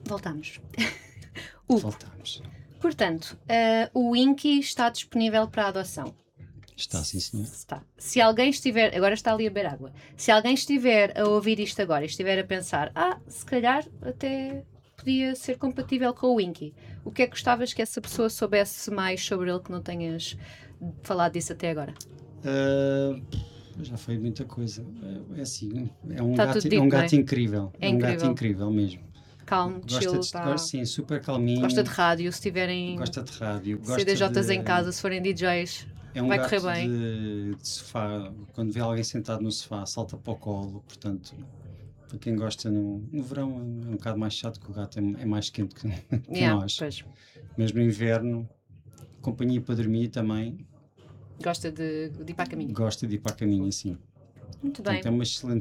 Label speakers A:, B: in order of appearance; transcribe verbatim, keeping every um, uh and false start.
A: Voltamos. Hugo,
B: Voltamos.
A: portanto, eh, o Winky está disponível para adoção.
B: Está, sim, senhor.
A: Está. Se alguém estiver, agora está ali a beber água, se alguém estiver a ouvir isto agora e estiver a pensar, ah, se calhar até podia ser compatível com o Winky, o que é que gostavas que essa pessoa soubesse mais sobre ele que não tenhas falado disso até agora?
B: Ah, já foi muita coisa. É assim, é um
A: Está
B: gato,
A: tudo
B: é um
A: dito, não
B: gato
A: é?
B: incrível.
A: É
B: É um gato
A: incrível.
B: incrível mesmo.
A: Calmo,
B: Gosta
A: chill,
B: de,
A: tá.
B: gosta, sim, super calminho.
A: Gosta de rádio, se tiverem
B: Gosta de rádio. Gosta
A: C D Js
B: de,
A: em casa, se forem D Js,
B: é um
A: vai correr
B: gato
A: bem.
B: de, de sofá. Quando vê alguém sentado no sofá, salta para o colo. Portanto, para quem gosta no, no verão, é um, é um bocado mais chato, que o gato é, é mais quente que, que
A: Yeah,
B: nós.
A: pois.
B: Mas no inverno, companhia para dormir também.
A: Gosta de, de ir para a caminha.
B: Gosta de ir para a caminha, sim.
A: Muito
B: Portanto,
A: bem.
B: é uma excelente